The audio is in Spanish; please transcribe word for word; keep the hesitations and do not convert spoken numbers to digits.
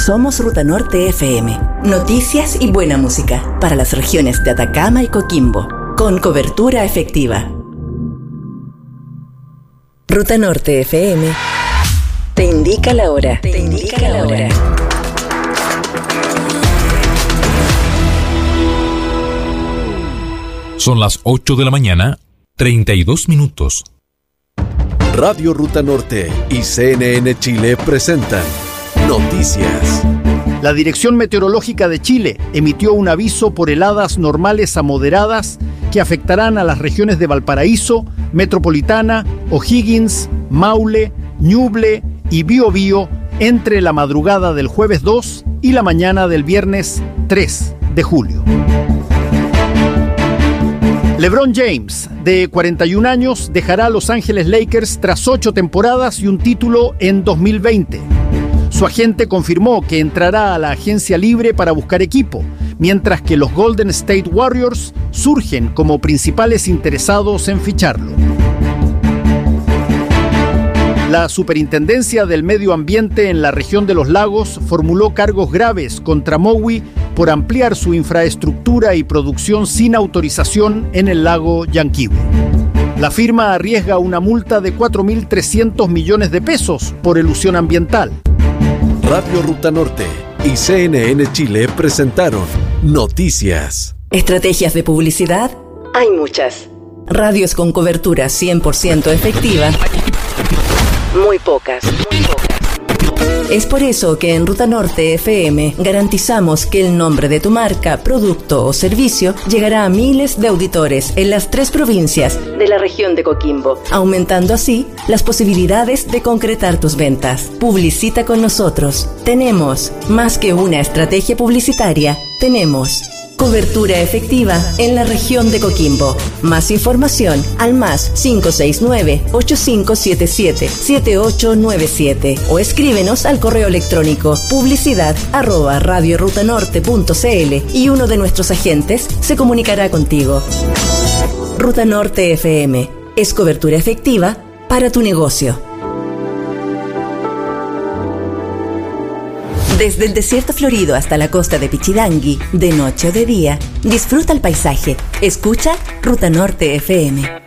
Somos Ruta Norte F M. Noticias y buena música para las regiones de Atacama y Coquimbo, con cobertura efectiva. Ruta Norte F M te indica la hora. Te indica la hora. Son las ocho de la mañana, treinta y dos minutos. Radio Ruta Norte y C N N Chile presentan Noticias. La Dirección Meteorológica de Chile emitió un aviso por heladas normales a moderadas que afectarán a las regiones de Valparaíso, Metropolitana, O'Higgins, Maule, Ñuble y Biobío entre la madrugada del jueves dos y la mañana del viernes tres de julio. LeBron James, de cuarenta y un años, dejará a Los Ángeles Lakers tras ocho temporadas y un título en dos mil veinte. Su agente confirmó que entrará a la agencia libre para buscar equipo, mientras que los Golden State Warriors surgen como principales interesados en ficharlo. La Superintendencia del Medio Ambiente en la región de los lagos formuló cargos graves contra Mowi por ampliar su infraestructura y producción sin autorización en el lago Llanquihue. La firma arriesga una multa de cuatro mil trescientos millones de pesos por elusión ambiental. Radio Ruta Norte y C N N Chile presentaron Noticias. ¿Estrategias de publicidad? Hay muchas. Radios con cobertura cien por ciento efectiva. Muy pocas, muy pocas. Es por eso que en Ruta Norte F M garantizamos que el nombre de tu marca, producto o servicio llegará a miles de auditores en las tres provincias de la región de Coquimbo, aumentando así las posibilidades de concretar tus ventas. Publicita con nosotros. Tenemos más que una estrategia publicitaria, tenemos cobertura efectiva en la región de Coquimbo. Más información al más cinco seis nueve, ocho cinco siete siete, siete ocho nueve siete o escríbenos al correo electrónico publicidad arroba radiorutanorte punto cl y uno de nuestros agentes se comunicará contigo. Ruta Norte F M es cobertura efectiva para tu negocio. Desde el desierto florido hasta la costa de Pichidangui, de noche o de día, disfruta el paisaje. Escucha Ruta Norte F M.